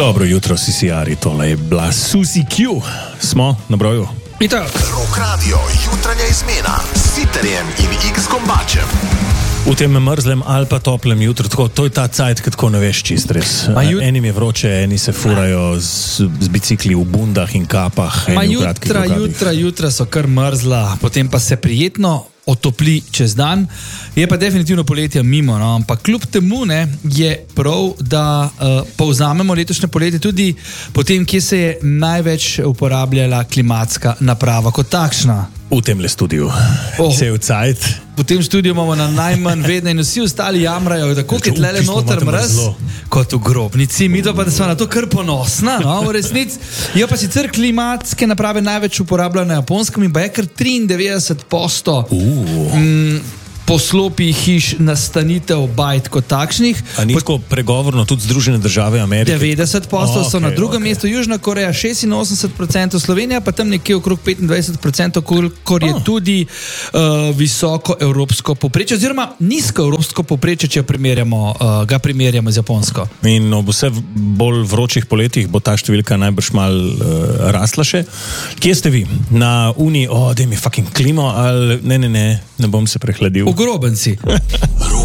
Dobro jutro, CCR, tole je bila Susi Q. Smo na broju. Rock Radio, jutranja izmena s Siterjem in X-Gombačem. V tem mrzlem ali pa toplem jutru, tako, to je ta cajt, kad ko ne veš čist res. Enim je vroče, eni se furajo z bicikli v bundah in kapah. Jutra so kar mrzla, potem pa se prijetno otopli čez dan. Je pa definitivno poletje mimo, no? Ampak kljub temu je prav, da povzamemo letošnje poletje tudi po tem, kje se je največ uporabljala klimatska naprava kot takšna. V temle studiu. Cel cajt. V tem studiu imamo na najmanj vedne in vsi ostali jamrajo, tako kot tlele noter mrz, kot v grobnici. Mi pa, da smo na to kar ponosna, no, v resnici. Je pa sicer klimatske naprave največ uporabljajo na Japonskem in pa je kar 93% poslopij hiš nastanitev bajt kot takšnih. A ni tako pregovorno tudi Združene države Amerike? 90% so na drugem mestu, Južna Koreja 86%, Slovenija pa tam nekje okrog 25%, kolikor je tudi visoko evropsko povprečje, oziroma nizko evropsko povprečje, če ga primerjamo z Japonsko. In ob vse bolj vročih poletjih bo ta številka najbrž mal rasla še. Kje ste vi? Na Uni, daj mi fucking klimo, ali ne bom se prehladil. V Grobenci.